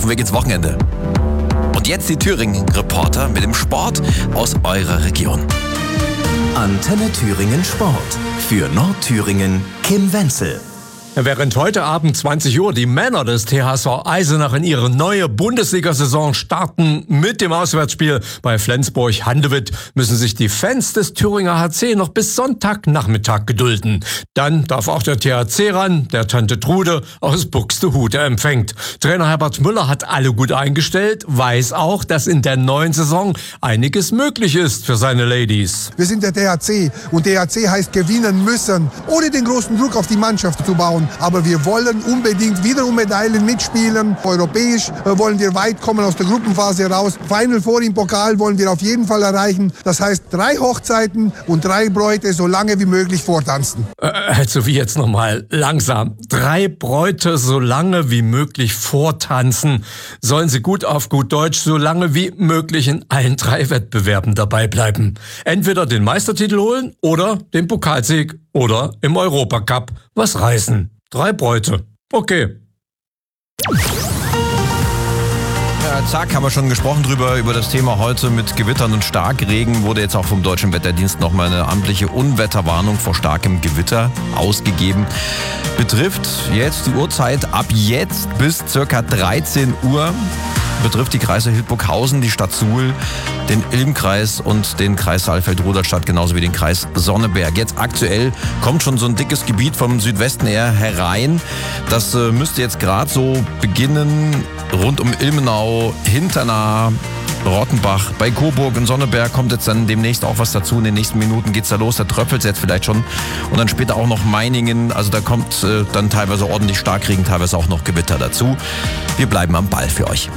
Auf dem Weg ins Wochenende. Und jetzt die Thüringen-Reporter mit dem Sport aus eurer Region. Antenne Thüringen Sport. Für Nordthüringen Kim Wenzel. Während heute Abend 20 Uhr die Männer des THSV Eisenach in ihre neue Bundesliga-Saison starten mit dem Auswärtsspiel bei Flensburg-Handewitt, müssen sich die Fans des Thüringer HC noch bis Sonntagnachmittag gedulden. Dann darf auch der THC ran, der Tante Trude aus Buxtehude empfängt. Trainer Herbert Müller hat alle gut eingestellt, weiß auch, dass in der neuen Saison einiges möglich ist für seine Ladies. Wir sind der THC und THC heißt gewinnen müssen, ohne den großen Druck auf die Mannschaft zu bauen. Aber wir wollen unbedingt wieder um Medaillen mitspielen. Europäisch wollen wir weit kommen aus der Gruppenphase raus. Final Four im Pokal wollen wir auf jeden Fall erreichen. Das heißt 3 Hochzeiten und 3 Bräute so lange wie möglich vortanzen. Also wie jetzt nochmal langsam. 3 Bräute so lange wie möglich vortanzen. Sollen sie gut auf gut Deutsch so lange wie möglich in allen 3 Wettbewerben dabei bleiben. Entweder den Meistertitel holen oder den Pokalsieg oder im Europacup was reißen. 3 Bräute. Okay. Ja, zack, haben wir schon gesprochen über das Thema heute mit Gewittern und Starkregen. Wurde jetzt auch vom Deutschen Wetterdienst nochmal eine amtliche Unwetterwarnung vor starkem Gewitter ausgegeben. Betrifft jetzt die Uhrzeit ab jetzt bis circa 13 Uhr. Betrifft die Kreise Hildburghausen, die Stadt Suhl, den Ilmkreis und den Kreis Saalfeld-Rudolstadt, genauso wie den Kreis Sonneberg. Jetzt aktuell kommt schon so ein dickes Gebiet vom Südwesten eher herein. Das müsste jetzt gerade so beginnen, rund um Ilmenau, Hinternah, Rottenbach, bei Coburg und Sonneberg kommt jetzt dann demnächst auch was dazu. In den nächsten Minuten geht's da los, da tröpfelt es jetzt vielleicht schon. Und dann später auch noch Meiningen, also da kommt dann teilweise ordentlich Starkregen, teilweise auch noch Gewitter dazu. Wir bleiben am Ball für euch.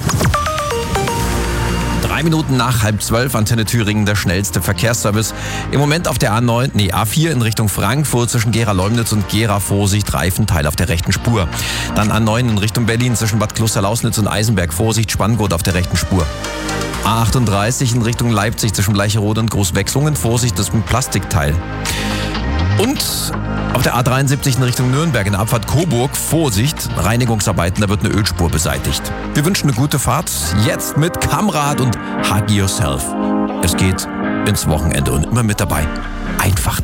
3 Minuten nach 11:30, Antenne Thüringen, der schnellste Verkehrsservice. Im Moment auf der A4 in Richtung Frankfurt zwischen Gera-Leumnitz und Gera, Vorsicht, Reifenteil auf der rechten Spur. Dann A9 in Richtung Berlin zwischen Bad Klosterlausnitz und Eisenberg, Vorsicht, Spanngurt auf der rechten Spur. A38 in Richtung Leipzig zwischen Bleicherode und Großwechslungen, Vorsicht, das ist ein Plastikteil. Und auf der A73 in Richtung Nürnberg in der Abfahrt Coburg, Vorsicht, Reinigungsarbeiten, da wird eine Ölspur beseitigt. Wir wünschen eine gute Fahrt, jetzt mit Kamrad und Hug Yourself. Es geht ins Wochenende und immer mit dabei. Einfach